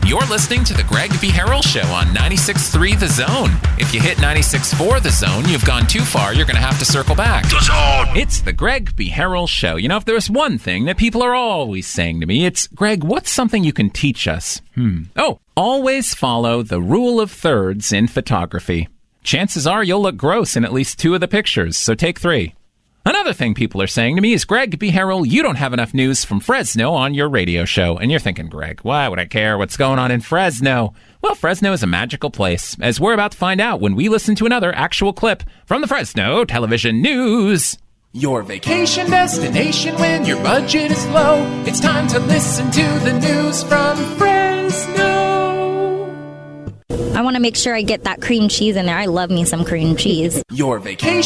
You're listening to the Greg B. Harrell Show on 96.3 The Zone. If you hit 96.4 The Zone, you've gone too far. You're going to have to circle back. The Zone! It's the Greg B. Harrell Show. You know, if there's one thing that people are always saying to me, it's, Greg, what's something you can teach us? Oh, always follow the rule of thirds in photography. Chances are you'll look gross in at least 2 of the pictures, so take 3. Another thing people are saying to me is, Greg B. Harrell, you don't have enough news from Fresno on your radio show. And you're thinking, Greg, why would I care what's going on in Fresno? Well, Fresno is a magical place, as we're about to find out when we listen to another actual clip from the Fresno Television News. Your vacation destination when your budget is low. It's time to listen to the news from Fresno. I want to make sure I get that cream cheese in there. I love me some cream cheese. Your vacation